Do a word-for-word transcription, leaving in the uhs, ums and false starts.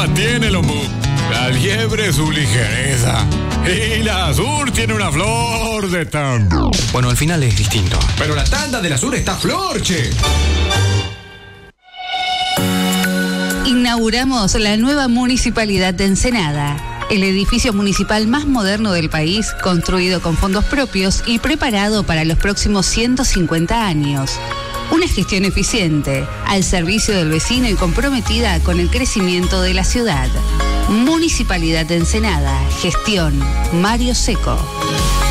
Tiene el ombú, la liebre su ligereza y la azul tiene una flor de tango. Bueno, al final es distinto. Pero la tanda del azul está flor, che. Inauguramos la nueva Municipalidad de Ensenada, el edificio municipal más moderno del país, construido con fondos propios y preparado para los próximos ciento cincuenta años. Una gestión eficiente, al servicio del vecino y comprometida con el crecimiento de la ciudad. Municipalidad de Ensenada, gestión Mario Seco.